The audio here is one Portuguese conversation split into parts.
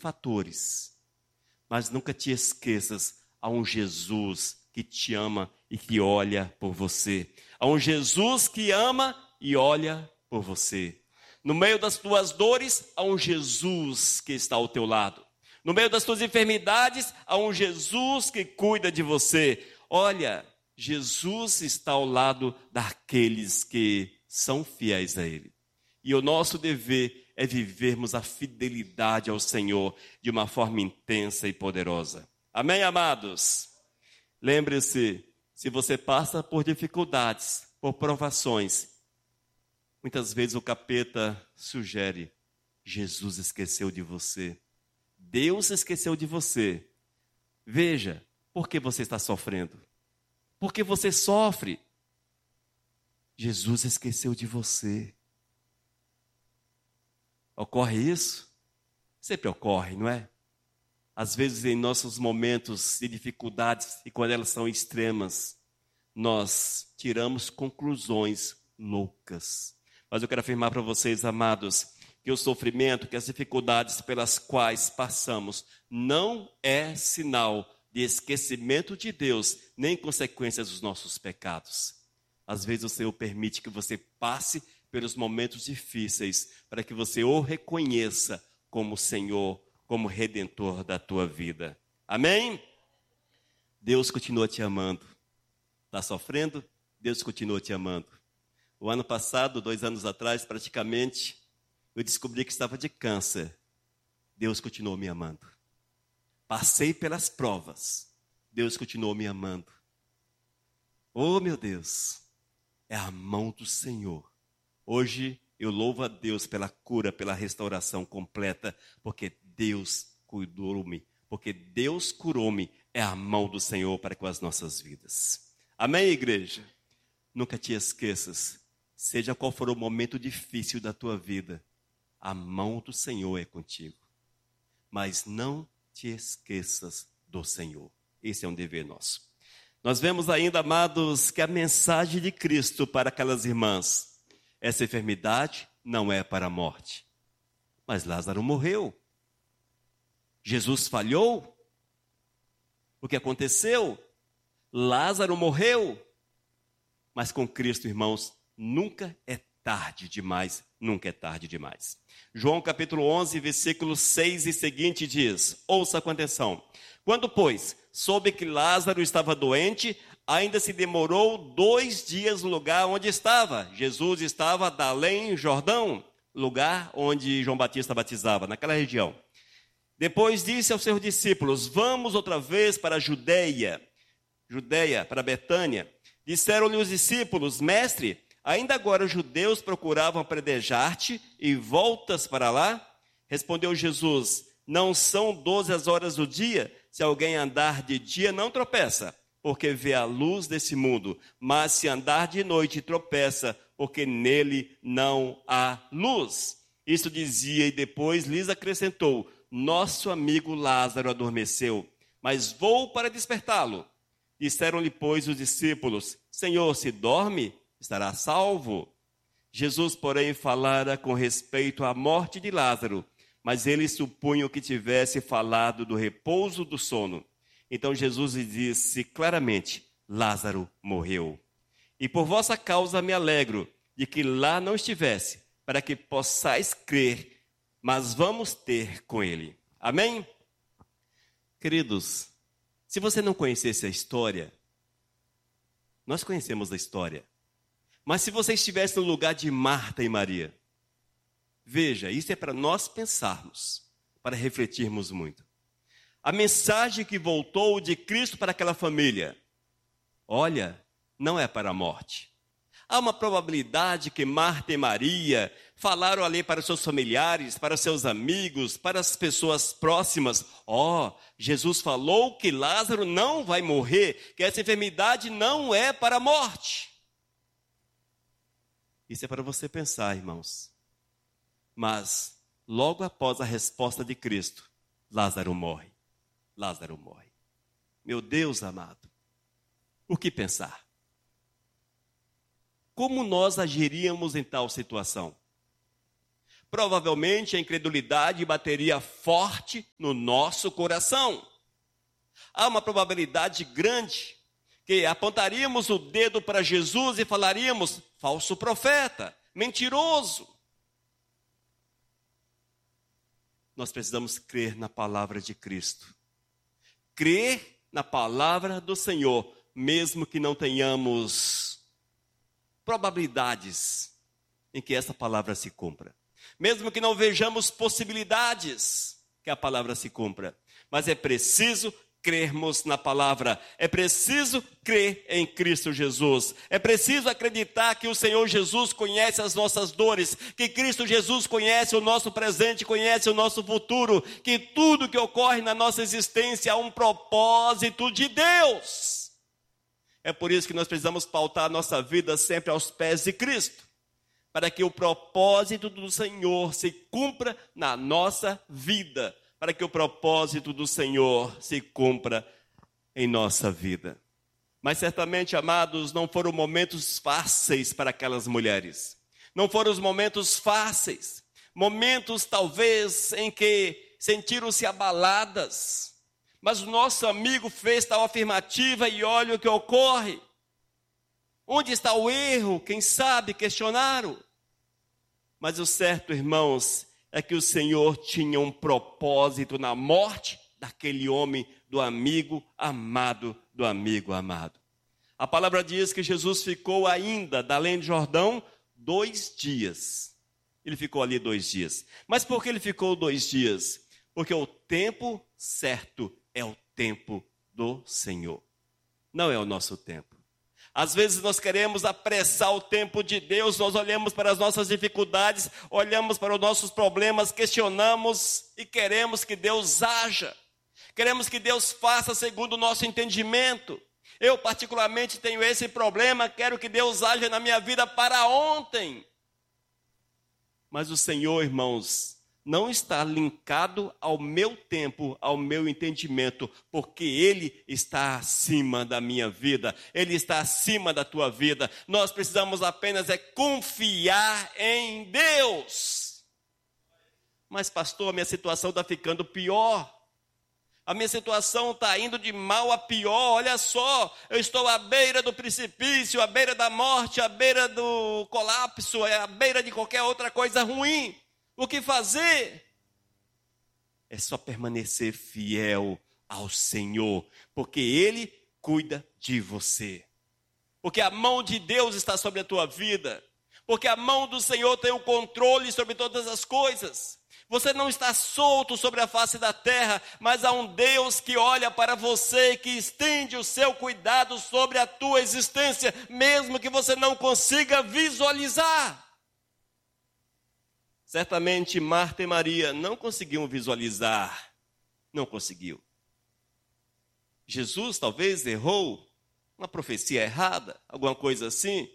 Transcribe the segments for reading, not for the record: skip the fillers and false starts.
fatores. Mas nunca te esqueças, há um Jesus que te ama e que olha por você. Há um Jesus que ama e olha por você. No meio das tuas dores, há um Jesus que está ao teu lado. No meio das tuas enfermidades, há um Jesus que cuida de você. Olha, Jesus está ao lado daqueles que são fiéis a Ele. E o nosso dever é vivermos a fidelidade ao Senhor de uma forma intensa e poderosa. Amém, amados? Lembre-se, se você passa por dificuldades, por provações, muitas vezes o capeta sugere, Jesus esqueceu de você. Deus esqueceu de você. Veja, por que você está sofrendo? Por que você sofre? Jesus esqueceu de você. Ocorre isso? Sempre ocorre, não é? Às vezes em nossos momentos de dificuldades e quando elas são extremas, nós tiramos conclusões loucas. Mas eu quero afirmar para vocês, amados, que o sofrimento, que as dificuldades pelas quais passamos, não é sinal de esquecimento de Deus, nem consequências dos nossos pecados. Às vezes o Senhor permite que você passe pelos momentos difíceis, para que você o reconheça como Senhor, como Redentor da tua vida. Amém? Deus continua te amando. Está sofrendo? Deus continua te amando. O ano passado, 2 anos atrás, praticamente, eu descobri que estava de câncer. Deus continuou me amando. Passei pelas provas. Deus continuou me amando. Oh, meu Deus, é a mão do Senhor. Hoje eu louvo a Deus pela cura, pela restauração completa, porque Deus cuidou-me, porque Deus curou-me. É a mão do Senhor para com as nossas vidas. Amém, igreja? Nunca te esqueças, seja qual for o momento difícil da tua vida, a mão do Senhor é contigo. Mas não te esqueças do Senhor. Esse é um dever nosso. Nós vemos ainda, amados, que a mensagem de Cristo para aquelas irmãs, essa enfermidade não é para a morte. Mas Lázaro morreu. Jesus falhou. O que aconteceu? Lázaro morreu. Mas com Cristo, irmãos, nunca é tarde demais, nunca é tarde demais. João capítulo 11, versículo 6 e seguinte diz, ouça com atenção. Quando, pois, soube que Lázaro estava doente, ainda se demorou 2 dias no lugar onde estava. Jesus estava além Jordão, lugar onde João Batista batizava, naquela região. Depois disse aos seus discípulos, vamos outra vez para a Judeia, para Betânia. Disseram-lhe os discípulos, mestre, ainda agora os judeus procuravam apedrejar-te e voltas para lá? Respondeu Jesus, não são 12 as horas do dia? Se alguém andar de dia, não tropeça, porque vê a luz desse mundo. Mas se andar de noite, tropeça, porque nele não há luz. Isto dizia e depois lhes acrescentou, nosso amigo Lázaro adormeceu, mas vou para despertá-lo. Disseram-lhe, pois, os discípulos, Senhor, se dorme, estará salvo. Jesus, porém, falara com respeito à morte de Lázaro, mas eles supunham que tivesse falado do repouso do sono. Então Jesus lhe disse claramente, Lázaro morreu. E por vossa causa me alegro de que lá não estivesse, para que possais crer, mas vamos ter com ele. Amém? Queridos, se você não conhecesse a história, nós conhecemos a história. Mas se você estivesse no lugar de Marta e Maria, veja, isso é para nós pensarmos, para refletirmos muito. A mensagem que voltou de Cristo para aquela família, olha, não é para a morte. Há uma probabilidade que Marta e Maria falaram ali para os seus familiares, para os seus amigos, para as pessoas próximas. Jesus falou que Lázaro não vai morrer, que essa enfermidade não é para a morte. Isso é para você pensar, irmãos. Mas, logo após a resposta de Cristo, Lázaro morre. Lázaro morre. Meu Deus amado, o que pensar? Como nós agiríamos em tal situação? provavelmente a incredulidade bateria forte no nosso coração. Há uma probabilidade grande que apontaríamos o dedo para Jesus e falaríamos: falso profeta, mentiroso. Nós precisamos crer na palavra de Cristo. Crer na palavra do Senhor, mesmo que não tenhamos probabilidades em que essa palavra se cumpra. Mesmo que não vejamos possibilidades que a palavra se cumpra. Mas é preciso crermos na palavra. É preciso crer em Cristo Jesus. É preciso acreditar que o Senhor Jesus conhece as nossas dores, que Cristo Jesus conhece o nosso presente, conhece o nosso futuro, que tudo que ocorre na nossa existência há um propósito de Deus. É por isso que nós precisamos pautar a nossa vida sempre aos pés de Cristo, para que o propósito do Senhor se cumpra na nossa vida, para que o propósito do Senhor se cumpra em nossa vida. Mas certamente, amados, não foram momentos fáceis para aquelas mulheres. Não foram os momentos fáceis. Momentos, talvez, em que sentiram-se abaladas. Mas o nosso amigo fez tal afirmativa e olha o que ocorre. Onde está o erro? Quem sabe questionaram. Mas o certo, irmãos, é que o Senhor tinha um propósito na morte daquele homem, do amigo amado, do amigo amado. A palavra diz que Jesus ficou ainda, da além do Jordão, 2 dias. Ele ficou ali 2 dias. Mas por que ele ficou 2 dias? Porque o tempo certo é o tempo do Senhor. Não é o nosso tempo. Às vezes nós queremos apressar o tempo de Deus, nós olhamos para as nossas dificuldades, olhamos para os nossos problemas, questionamos e queremos que Deus haja. Queremos que Deus faça segundo o nosso entendimento. Eu particularmente tenho esse problema, quero que Deus haja na minha vida para ontem. Mas o Senhor, irmãos, não está linkado ao meu tempo, ao meu entendimento, porque Ele está acima da minha vida, Ele está acima da tua vida. Nós precisamos apenas confiar em Deus. Mas pastor, a minha situação está ficando pior. A minha situação está indo de mal a pior, olha só, eu estou à beira do precipício, à beira da morte, à beira do colapso, à beira de qualquer outra coisa ruim. O que fazer? É só permanecer fiel ao Senhor, porque Ele cuida de você. Porque a mão de Deus está sobre a tua vida. Porque a mão do Senhor tem o controle sobre todas as coisas. Você não está solto sobre a face da terra, mas há um Deus que olha para você, que estende o seu cuidado sobre a tua existência, mesmo que você não consiga visualizar. Certamente Marta e Maria não conseguiam visualizar, não conseguiu. Jesus talvez errou, uma profecia errada, alguma coisa assim.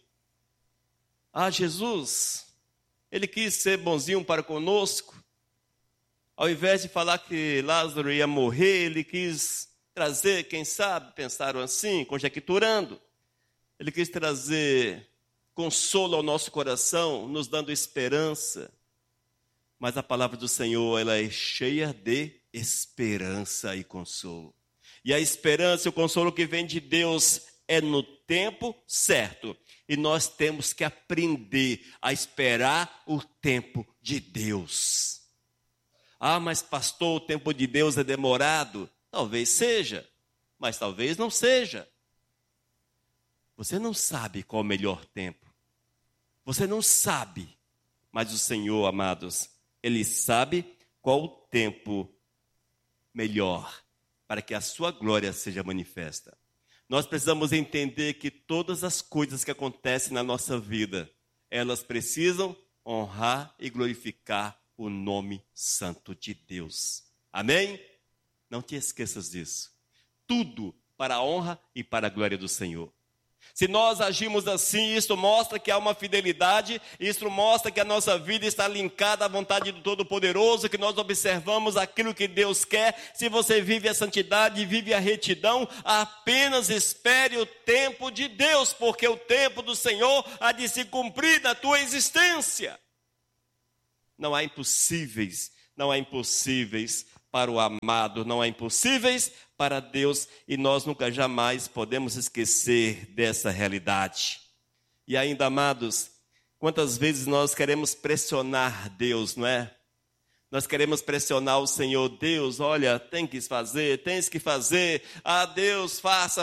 Jesus, Ele quis ser bonzinho para conosco. Ao invés de falar que Lázaro ia morrer, Ele quis trazer, quem sabe, pensaram assim, conjecturando. Ele quis trazer consolo ao nosso coração, nos dando esperança. Mas a palavra do Senhor, ela é cheia de esperança e consolo. E a esperança e o consolo que vem de Deus é no tempo certo. E nós temos que aprender a esperar o tempo de Deus. Mas pastor, o tempo de Deus é demorado. Talvez seja, mas talvez não seja. Você não sabe qual é o melhor tempo. Você não sabe, mas o Senhor, amados, Ele sabe qual o tempo melhor para que a sua glória seja manifesta. Nós precisamos entender que todas as coisas que acontecem na nossa vida, elas precisam honrar e glorificar o nome santo de Deus. Amém? Não te esqueças disso. Tudo para a honra e para a glória do Senhor. Se nós agimos assim, isso mostra que há uma fidelidade, isso mostra que a nossa vida está linkada à vontade do Todo-Poderoso, que nós observamos aquilo que Deus quer. Se você vive a santidade e vive a retidão, apenas espere o tempo de Deus, porque o tempo do Senhor há de se cumprir na tua existência. Não há impossíveis, não há impossíveis para o amado, não há impossíveis para Deus, e nós nunca jamais podemos esquecer dessa realidade. E ainda, amados, quantas vezes nós queremos pressionar Deus, não é? Nós queremos pressionar o Senhor. Deus, olha, tens que fazer. Ah, Deus, faça.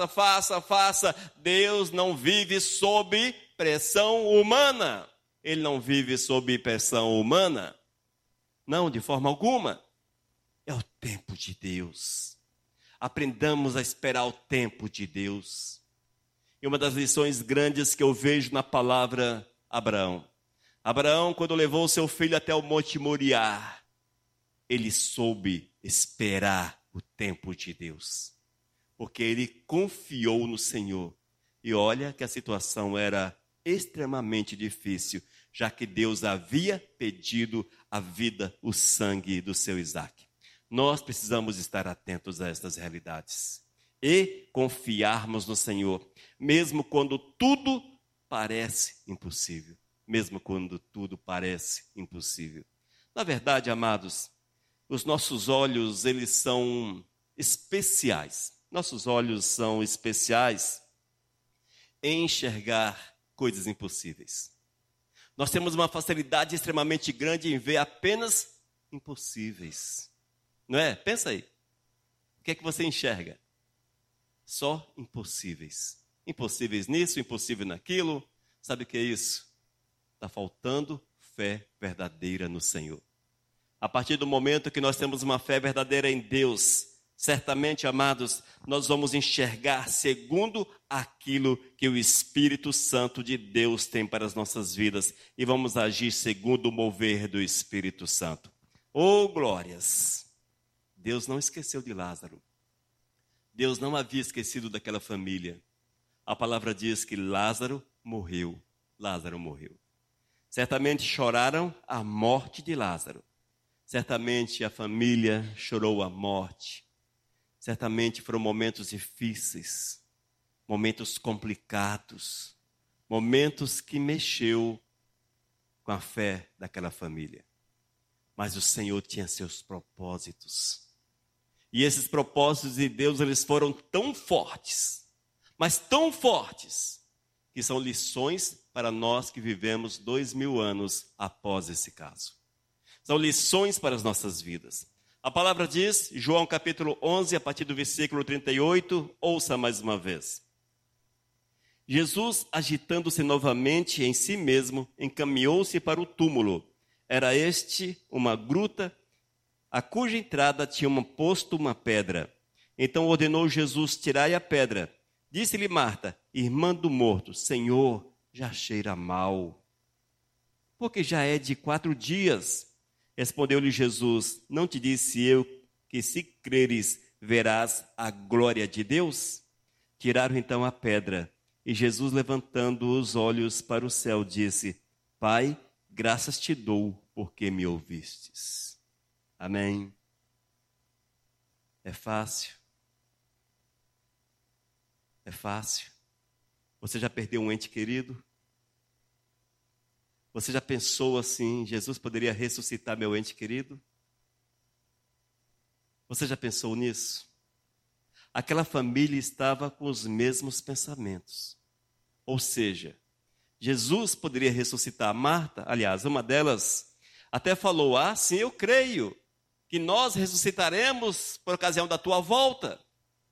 Deus não vive sob pressão humana. Ele não vive sob pressão humana. Não, de forma alguma. É o tempo de Deus. Aprendamos a esperar o tempo de Deus. E uma das lições grandes que eu vejo na palavra Abraão. Abraão, quando levou seu filho até o Monte Moriá, ele soube esperar o tempo de Deus. Porque ele confiou no Senhor. E olha que a situação era extremamente difícil, já que Deus havia pedido a vida, o sangue do seu Isaque. Nós precisamos estar atentos a estas realidades e confiarmos no Senhor, mesmo quando tudo parece impossível. Mesmo quando tudo parece impossível. Na verdade, amados, os nossos olhos, eles são especiais. Nossos olhos são especiais em enxergar coisas impossíveis. Nós temos uma facilidade extremamente grande em ver apenas impossíveis. Não é? Pensa aí. O que é que você enxerga? Só impossíveis. Impossíveis nisso, impossível naquilo. Sabe o que é isso? Está faltando fé verdadeira no Senhor. A partir do momento que nós temos uma fé verdadeira em Deus, certamente, amados, nós vamos enxergar segundo aquilo que o Espírito Santo de Deus tem para as nossas vidas e vamos agir segundo o mover do Espírito Santo. Oh, glórias! Deus não esqueceu de Lázaro. Deus não havia esquecido daquela família. A palavra diz que Lázaro morreu. Lázaro morreu. Certamente choraram a morte de Lázaro. Certamente a família chorou a morte. Certamente foram momentos difíceis, momentos complicados, momentos que mexeu com a fé daquela família. Mas o Senhor tinha seus propósitos. E esses propósitos de Deus, eles foram tão fortes, mas tão fortes, que são lições para nós que vivemos 2000 anos após esse caso. São lições para as nossas vidas. A palavra diz, João capítulo 11, a partir do versículo 38, ouça mais uma vez. Jesus, agitando-se novamente em si mesmo, encaminhou-se para o túmulo. Era este uma gruta, a cuja entrada tinha posto uma pedra. Então ordenou Jesus, tirai a pedra. Disse-lhe Marta, irmã do morto, Senhor, já cheira mal, porque já é de 4 dias. Respondeu-lhe Jesus, não te disse eu que se creres verás a glória de Deus? Tiraram então a pedra, e Jesus, levantando os olhos para o céu, disse, Pai, graças te dou, porque me ouvistes. Amém. É fácil. É fácil. Você já perdeu um ente querido? Você já pensou assim, Jesus poderia ressuscitar meu ente querido? Você já pensou nisso? Aquela família estava com os mesmos pensamentos. Ou seja, Jesus poderia ressuscitar Marta, aliás, uma delas até falou, sim, eu creio que nós ressuscitaremos por ocasião da tua volta.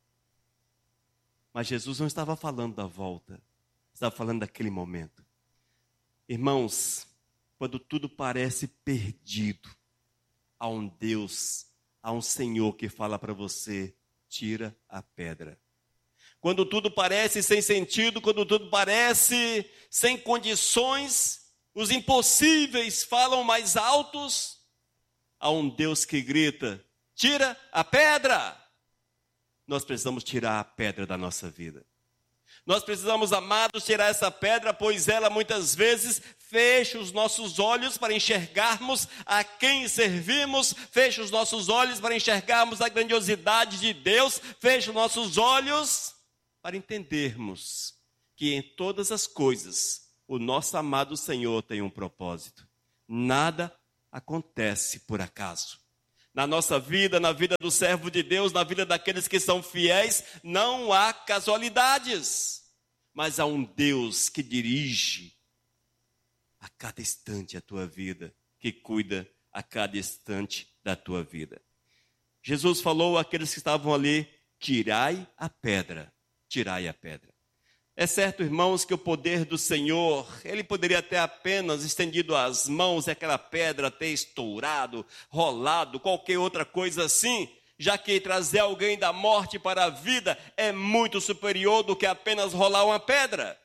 Mas Jesus não estava falando da volta, estava falando daquele momento. Irmãos, quando tudo parece perdido, há um Deus, há um Senhor que fala para você, tira a pedra. Quando tudo parece sem sentido, quando tudo parece sem condições, os impossíveis falam mais altos, há um Deus que grita, tira a pedra. Nós precisamos tirar a pedra da nossa vida. Nós precisamos, amados, tirar essa pedra, pois ela muitas vezes fecha os nossos olhos para enxergarmos a quem servimos, fecha os nossos olhos para enxergarmos a grandiosidade de Deus, fecha os nossos olhos para entendermos que em todas as coisas o nosso amado Senhor tem um propósito. Nada acontece por acaso. Na nossa vida, na vida do servo de Deus, na vida daqueles que são fiéis, não há casualidades, mas há um Deus que dirige a cada instante a tua vida, que cuida a cada instante da tua vida. Jesus falou àqueles que estavam ali: tirai a pedra, tirai a pedra. É certo, irmãos, que o poder do Senhor, ele poderia ter apenas estendido as mãos e aquela pedra ter estourado, rolado, qualquer outra coisa assim, já que trazer alguém da morte para a vida é muito superior do que apenas rolar uma pedra.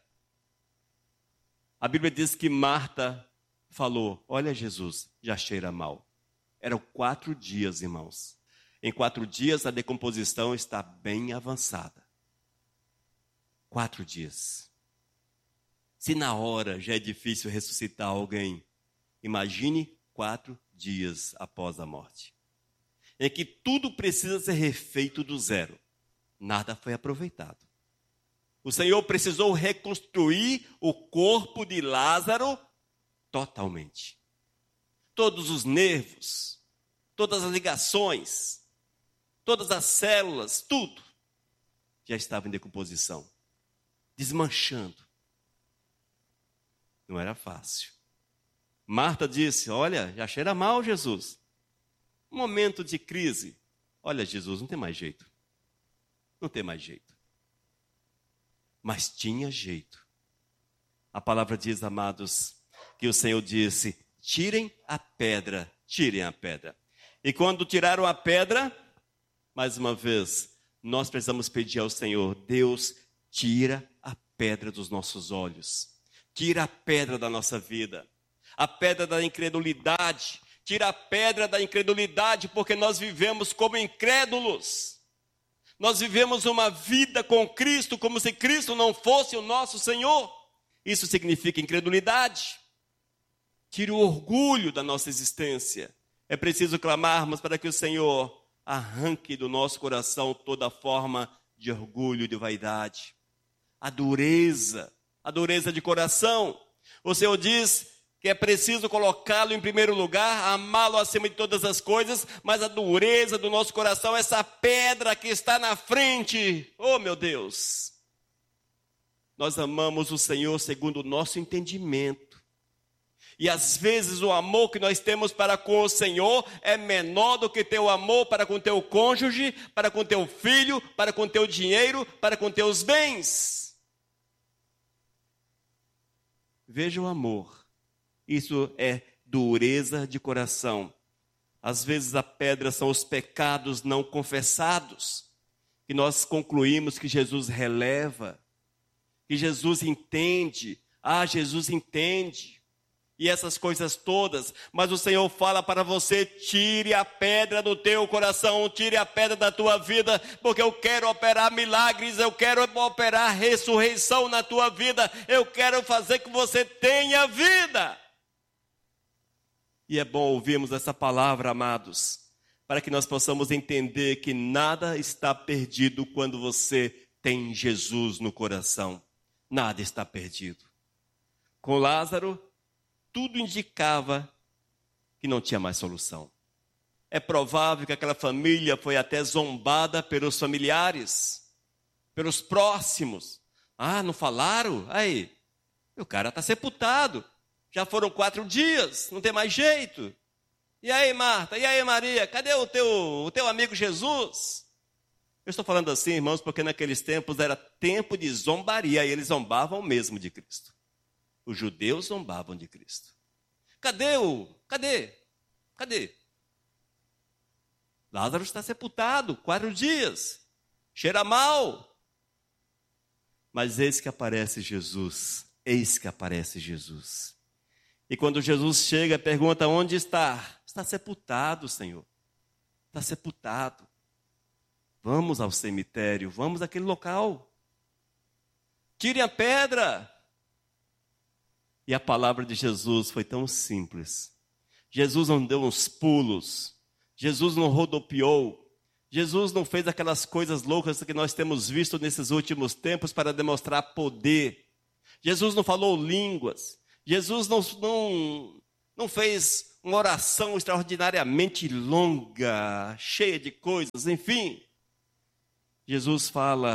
A Bíblia diz que Marta falou: olha, Jesus, já cheira mal. Eram 4 dias, irmãos. Em 4 dias a decomposição está bem avançada. 4 dias. Se na hora já é difícil ressuscitar alguém, imagine 4 dias após a morte, em que tudo precisa ser refeito do zero. Nada foi aproveitado. O Senhor precisou reconstruir o corpo de Lázaro totalmente. Todos os nervos, todas as ligações, todas as células, tudo já estava em decomposição, desmanchando. Não era fácil. Marta disse: olha, já cheira mal, Jesus. Um momento de crise. Olha, Jesus, não tem mais jeito. Não tem mais jeito. Mas tinha jeito. A palavra diz, amados, que o Senhor disse: tirem a pedra, tirem a pedra. E quando tiraram a pedra, mais uma vez, nós precisamos pedir ao Senhor: Deus, tira a pedra dos nossos olhos. Tira a pedra da nossa vida. A pedra da incredulidade. Tira a pedra da incredulidade, porque nós vivemos como incrédulos. Nós vivemos uma vida com Cristo como se Cristo não fosse o nosso Senhor. Isso significa incredulidade. Tire o orgulho da nossa existência. É preciso clamarmos para que o Senhor arranque do nosso coração toda forma de orgulho e de vaidade. A dureza de coração. O Senhor diz que é preciso colocá-lo em primeiro lugar, amá-lo acima de todas as coisas, mas a dureza do nosso coração, essa pedra que está na frente, oh meu Deus, nós amamos o Senhor segundo o nosso entendimento, e às vezes o amor que nós temos para com o Senhor é menor do que teu amor para com teu cônjuge, para com teu filho, para com teu dinheiro, para com teus bens. Veja o amor. Isso é dureza de coração. Às vezes a pedra são os pecados não confessados, que nós concluímos que Jesus releva, que Jesus entende. Jesus entende. E essas coisas todas, mas o Senhor fala para você: tire a pedra do teu coração, tire a pedra da tua vida, porque eu quero operar milagres, eu quero operar ressurreição na tua vida, eu quero fazer que você tenha vida. E é bom ouvirmos essa palavra, amados, para que nós possamos entender que nada está perdido quando você tem Jesus no coração. Nada está perdido. Com Lázaro, tudo indicava que não tinha mais solução. É provável que aquela família foi até zombada pelos familiares, pelos próximos. Não falaram? Aí, o cara está sepultado. Já foram 4 dias, não tem mais jeito. E aí, Marta? E aí, Maria? Cadê o teu amigo Jesus? Eu estou falando assim, irmãos, porque naqueles tempos era tempo de zombaria, e eles zombavam mesmo de Cristo. Os judeus zombavam de Cristo. Cadê? Lázaro está sepultado, 4 dias. Cheira mal. Mas eis que aparece Jesus. E quando Jesus chega, pergunta: onde está? Está sepultado, Senhor. Está sepultado. Vamos ao cemitério, vamos àquele local. Tirem a pedra. E a palavra de Jesus foi tão simples. Jesus não deu uns pulos. Jesus não rodopiou. Jesus não fez aquelas coisas loucas que nós temos visto nesses últimos tempos para demonstrar poder. Jesus não falou línguas. Jesus não fez uma oração extraordinariamente longa, cheia de coisas, enfim. Jesus fala: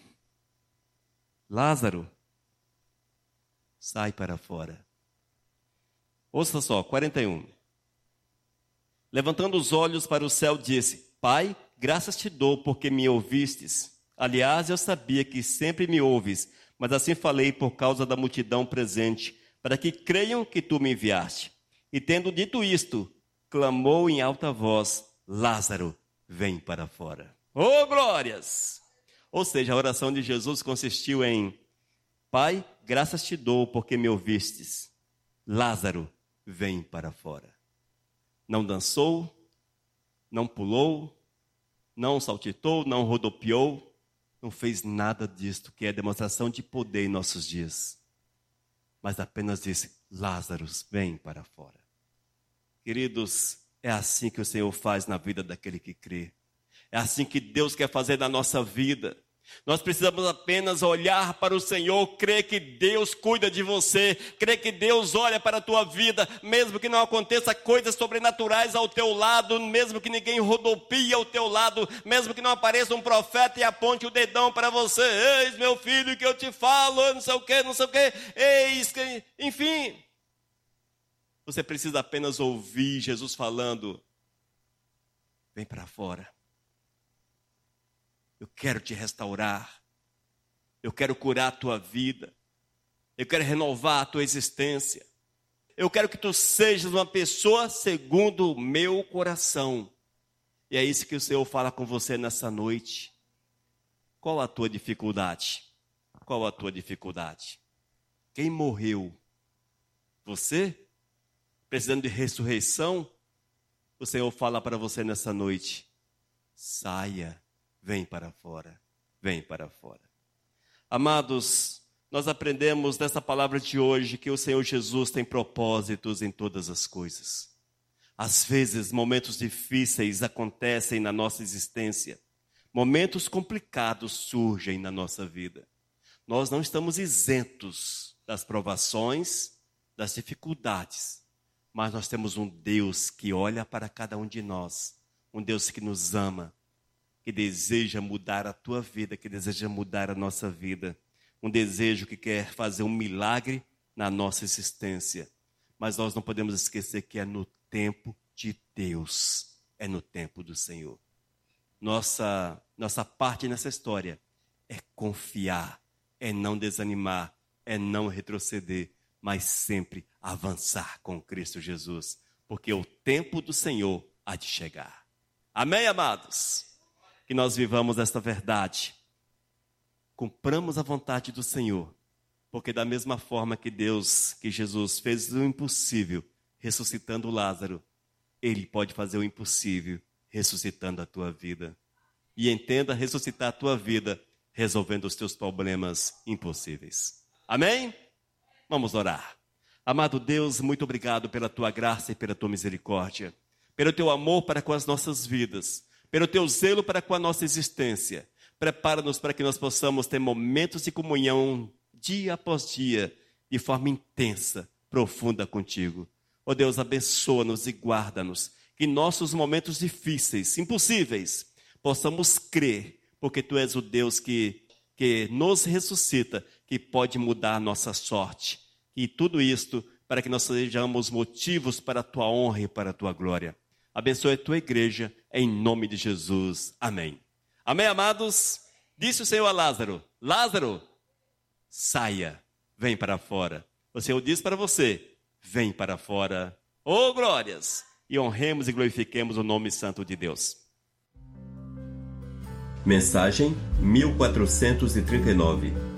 Lázaro, sai para fora. Ouça só, 41. Levantando os olhos para o céu, disse: Pai, graças te dou porque me ouvistes. Aliás, eu sabia que sempre me ouves, mas assim falei por causa da multidão presente, para que creiam que tu me enviaste. E tendo dito isto, clamou em alta voz: Lázaro, vem para fora. Oh, glórias! Ou seja, a oração de Jesus consistiu em: Pai, graças te dou porque me ouvistes. Lázaro, vem para fora. Não dançou, não pulou, não saltitou, não rodopiou, não fez nada disto, que é demonstração de poder em nossos dias. Mas apenas disse: Lázaro, vem para fora. Queridos, é assim que o Senhor faz na vida daquele que crê. É assim que Deus quer fazer na nossa vida. Nós precisamos apenas olhar para o Senhor, crer que Deus cuida de você, crer que Deus olha para a tua vida, mesmo que não aconteça coisas sobrenaturais ao teu lado, mesmo que ninguém rodopie ao teu lado, mesmo que não apareça um profeta e aponte o dedão para você: eis meu filho que eu te falo, não sei o que, eis que... Enfim, você precisa apenas ouvir Jesus falando: vem para fora. Eu quero te restaurar, eu quero curar a tua vida, eu quero renovar a tua existência, eu quero que tu sejas uma pessoa segundo o meu coração. E é isso que o Senhor fala com você nessa noite. Qual a tua dificuldade? Qual a tua dificuldade? Quem morreu? Você? Precisando de ressurreição? O Senhor fala para você nessa noite: saia. Vem para fora, vem para fora. Amados, nós aprendemos dessa palavra de hoje que o Senhor Jesus tem propósitos em todas as coisas. Às vezes, momentos difíceis acontecem na nossa existência. Momentos complicados surgem na nossa vida. Nós não estamos isentos das provações, das dificuldades. Mas nós temos um Deus que olha para cada um de nós. Um Deus que nos ama, que deseja mudar a tua vida, que deseja mudar a nossa vida. Um desejo que quer fazer um milagre na nossa existência. Mas nós não podemos esquecer que é no tempo de Deus, é no tempo do Senhor. Nossa parte nessa história é confiar, é não desanimar, é não retroceder, mas sempre avançar com Cristo Jesus, porque o tempo do Senhor há de chegar. Amém, amados? Que nós vivamos esta verdade, cumpramos a vontade do Senhor, porque da mesma forma que Jesus fez o impossível, ressuscitando Lázaro, Ele pode fazer o impossível, ressuscitando a tua vida. E entenda, ressuscitar a tua vida, resolvendo os teus problemas impossíveis. Amém? Vamos orar. Amado Deus, muito obrigado pela tua graça e pela tua misericórdia, pelo teu amor para com as nossas vidas, pelo teu zelo para com a nossa existência. Prepara-nos para que nós possamos ter momentos de comunhão, dia após dia, de forma intensa, profunda contigo. Ó Deus, abençoa-nos e guarda-nos, que em nossos momentos difíceis, impossíveis, possamos crer, porque tu és o Deus que nos ressuscita, que pode mudar a nossa sorte. E tudo isto para que nós sejamos motivos para a tua honra e para a tua glória. Abençoe a tua igreja, em nome de Jesus. Amém. Amém, amados? Disse o Senhor a Lázaro: Lázaro, saia, vem para fora. O Senhor diz para você: vem para fora. Oh, glórias! E honremos e glorifiquemos o nome santo de Deus. Mensagem 1439.